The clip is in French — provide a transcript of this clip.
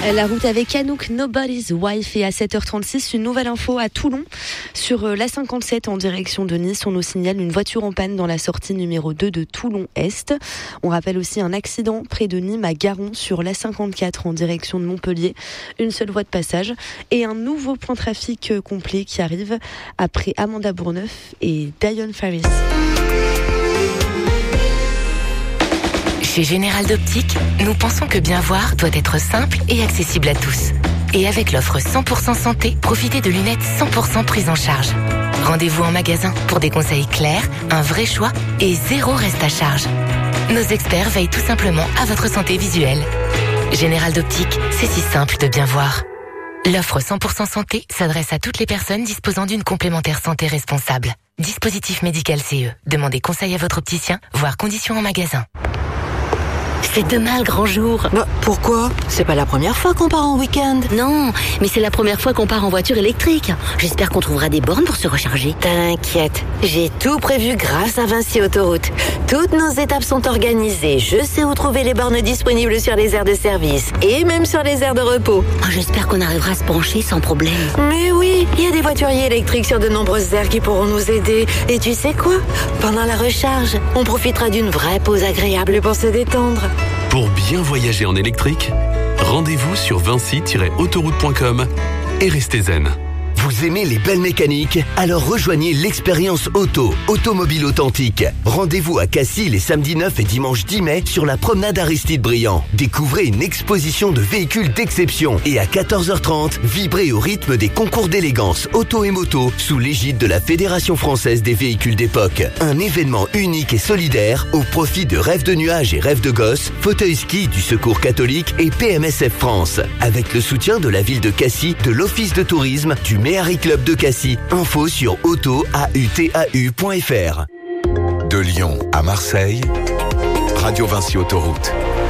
La route avec Anouk, Nobody's Wife. Et à 7h36, une nouvelle info à Toulon. Sur l'A57 en direction de Nice, on nous signale une voiture en panne dans la sortie numéro 2 de Toulon-Est. On rappelle aussi un accident près de Nîmes à Garon sur l'A54 en direction de Montpellier. Une seule voie de passage. Et un nouveau point de trafic complet qui arrive après Amanda Bourneuf et Diane Faris. Chez Général d'Optique, nous pensons que bien voir doit être simple et accessible à tous. Et avec l'offre 100% santé, profitez de lunettes 100% prises en charge. Rendez-vous en magasin pour des conseils clairs, un vrai choix et zéro reste à charge. Nos experts veillent tout simplement à votre santé visuelle. Général d'Optique, c'est si simple de bien voir. L'offre 100% santé s'adresse à toutes les personnes disposant d'une complémentaire santé responsable. Dispositif médical CE. Demandez conseil à votre opticien, voire conditions en magasin. C'est demain le grand jour. Bah, pourquoi ? C'est pas la première fois qu'on part en week-end. Non, mais c'est la première fois qu'on part en voiture électrique. J'espère qu'on trouvera des bornes pour se recharger. T'inquiète, j'ai tout prévu grâce à Vinci Autoroute. Toutes nos étapes sont organisées. Je sais où trouver les bornes disponibles sur les aires de service et même sur les aires de repos. Oh, j'espère qu'on arrivera à se brancher sans problème. Mais oui, il y a des voituriers électriques sur de nombreuses aires qui pourront nous aider. Et tu sais quoi ? Pendant la recharge, on profitera d'une vraie pause agréable pour se détendre. Pour bien voyager en électrique, rendez-vous sur vinci-autoroute.com et restez zen. Vous aimez les belles mécaniques ? Alors rejoignez l'expérience auto, Automobile Authentique. Rendez-vous à Cassis les samedis 9 et dimanche 10 mai sur la promenade Aristide Briand. Découvrez une exposition de véhicules d'exception et à 14h30, vibrez au rythme des concours d'élégance auto et moto sous l'égide de la Fédération française des véhicules d'époque. Un événement unique et solidaire au profit de Rêve de nuages et Rêve de gosses, Fauteuil ski du Secours catholique et PMSF France. Avec le soutien de la ville de Cassis, de l'Office de tourisme, du Méhari Club de Cassis. Info sur autoautau.fr. De Lyon à Marseille, Radio Vinci Autoroute.